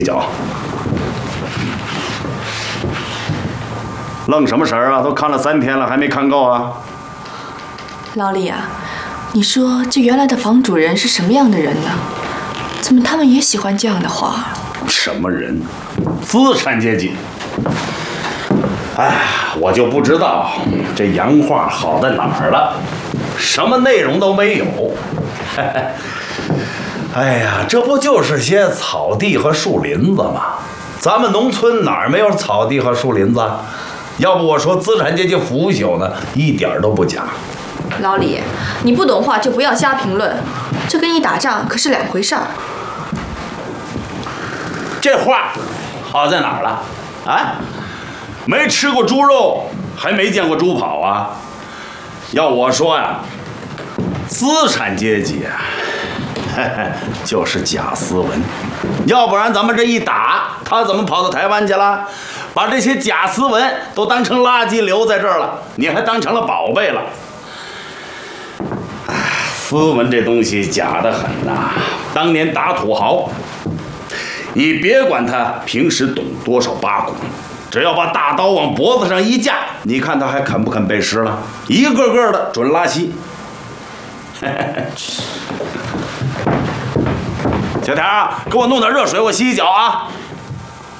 脚，愣什么神儿啊？都看了3天了，还没看够啊？ 老李啊，你说这原来的房主人是什么样的人呢？怎么他们也喜欢这样的画？ 什么人？资产阶级。哎，我就不知道这洋画好在哪儿了，什么内容都没有。哎呀，这不就是些草地和树林子吗？咱们农村哪儿没有草地和树林子？要不我说资产阶级腐朽呢，一点都不假。 老李，你不懂画就不要瞎评论，这跟你打仗可是2回事儿。 这画好在哪儿了？啊，没吃过猪肉，还没见过猪跑啊！要我说呀，资产阶级啊，就是贾斯文，要不然咱们这一打，他怎么跑到台湾去了？把这些贾斯文都当成垃圾留在这儿了，你还当成了宝贝了。斯文这东西假得很呐，当年打土豪，你别管他平时懂多少八股，只要把大刀往脖子上一架，你看他还肯不肯背诗了？一个个的准拉稀。小田啊，给我弄点热水，我洗洗脚啊。